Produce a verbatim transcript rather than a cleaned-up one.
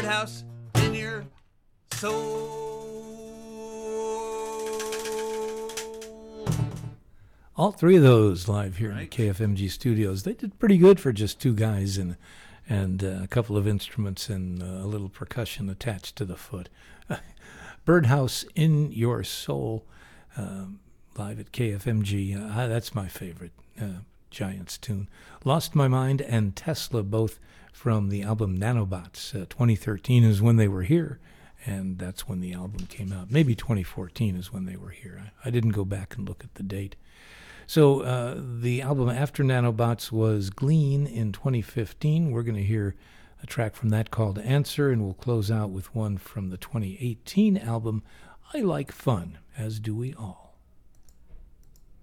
Birdhouse in your soul. All three of those live here Right. in the K F M G studios. They did pretty good for just two guys and and uh, a couple of instruments and uh, a little percussion attached to the foot. Birdhouse in Your Soul, um, live at K F M G. Uh, that's my favorite uh, Giants tune. Lost My Mind and Tesla, both from the album Nanobots. Uh, twenty thirteen is when they were here, and that's when the album came out. Maybe twenty fourteen is when they were here. I, I didn't go back and look at the date. So uh, the album after Nanobots was Glean in twenty fifteen. We're going to hear a track from that called Answer, and we'll close out with one from the twenty eighteen album I Like Fun, as do we all.